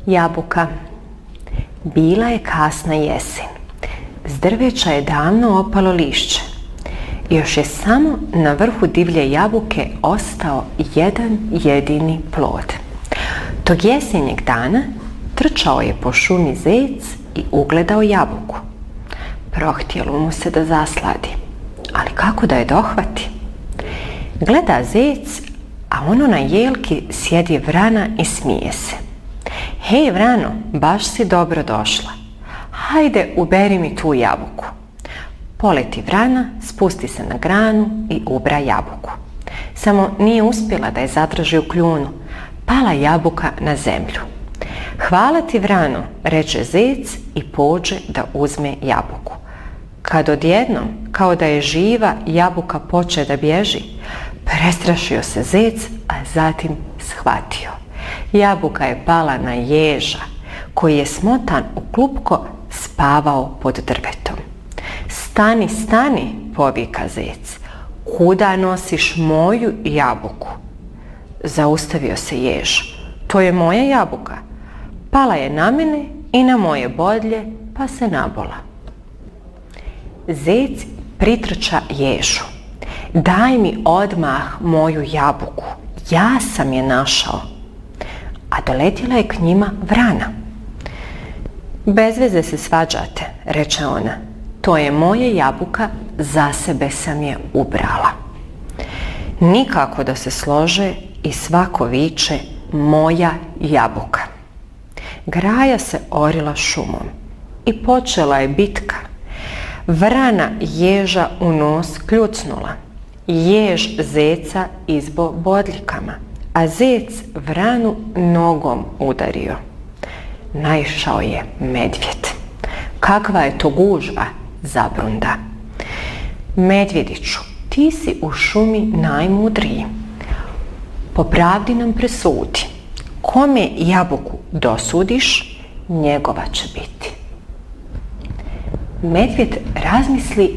Jabuka. Bila je kasna jesen. S drveća je davno opalo lišće. Još je samo na vrhu divlje jabuke ostao jedan jedini plod. Tog jesenjeg dana trčao je po šumi zec i ugledao jabuku. Prohtjelo mu se da zasladi, ali kako da je dohvati? Gleda zec, a ono na jelki sjedi vrana i smije se. Hej vrano, baš si dobro došla. Hajde, uberi mi tu jabuku. Poleti vrana, spusti se na granu i ubra jabuku. Samo nije uspjela da je zadrži u kljunu. Pala jabuka na zemlju. Hvala ti vrano, reče zec i pođe da uzme jabuku. Kad odjednom, kao da je živa, jabuka poče da bježi, prestrašio se zec, a zatim shvatio. Jabuka je pala na ježa, koji je smotan u klupko spavao pod drvetom. Stani, stani, povika zec. Kuda nosiš moju jabuku? Zaustavio se jež. To je moja jabuka. Pala je na mene i na moje bodlje, pa se nabola. Zec pritrča ježu. Daj mi odmah moju jabuku. Ja sam je našao. A doletjela je k njima vrana. Bez veze se svađate, reče ona. To je moja jabuka, za sebe sam je ubrala. Nikako da se slože i svako viče moja jabuka. Graja se orila šumom i počela je bitka. Vrana ježa u nos kljucnula, jež zeca izbo bodljikama, a zec vranu nogom udario. Naišao je medvjed. Kakva je to gužva, zabrunda. Medvjediću, ti si u šumi najmudriji. Po pravdi nam presudi. Kome jabuku dosudiš, njegova će biti. Medvjed razmisli